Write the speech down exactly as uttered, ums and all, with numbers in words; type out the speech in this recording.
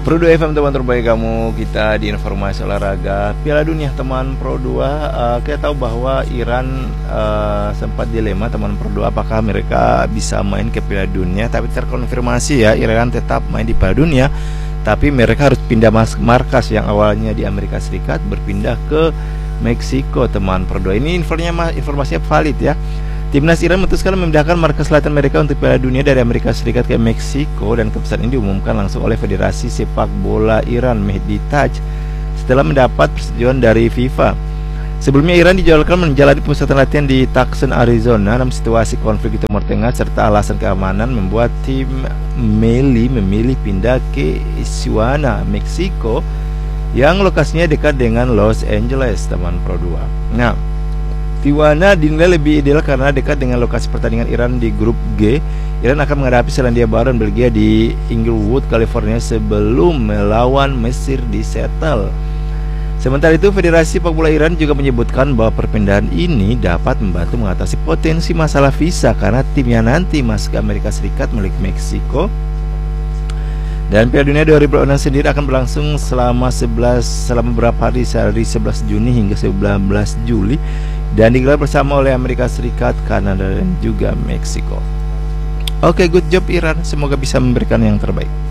Pro dua F M teman terbaik kamu, kita di informasi olahraga Piala Dunia teman Pro dua. uh, Kita tahu bahwa Iran uh, sempat dilema teman Pro dua, apakah mereka bisa main ke Piala Dunia. Tapi terkonfirmasi ya, Iran tetap main di Piala Dunia, tapi mereka harus pindah markas yang awalnya di Amerika Serikat berpindah ke Meksiko teman Pro dua. Ini informasinya, informasinya valid ya. Timnas Iran memutuskan memindahkan markas latihan mereka untuk Piala Dunia dari Amerika Serikat ke Meksiko, dan keputusan ini diumumkan langsung oleh Federasi Sepak Bola Iran Mehdi Taj setelah mendapat persetujuan dari FIFA. Sebelumnya Iran dijadwalkan menjalani pemusatan latihan di Tucson, Arizona, namun situasi konflik di Timur Tengah serta alasan keamanan membuat tim Meli memilih pindah ke Tijuana, Meksiko, yang lokasinya dekat dengan Los Angeles teman Pro dua. Nah, Tijuana dinilai lebih ideal karena dekat dengan lokasi pertandingan Iran di grup G. Iran akan menghadapi Selandia Baru dan Belgia di Inglewood, California sebelum melawan Mesir di Seattle. Sementara itu, Federasi Sepak Bola Iran juga menyebutkan bahwa perpindahan ini dapat membantu mengatasi potensi masalah visa karena timnya nanti masuk ke Amerika Serikat melalui Meksiko. Dan Piala Dunia dua ribu dua puluh enam sendiri akan berlangsung selama sebelas selama beberapa hari, dari sebelas Juni hingga sembilan belas Juli, dan digelar bersama oleh Amerika Serikat, Kanada, dan juga Meksiko. Oke, good job Iran, semoga bisa memberikan yang terbaik.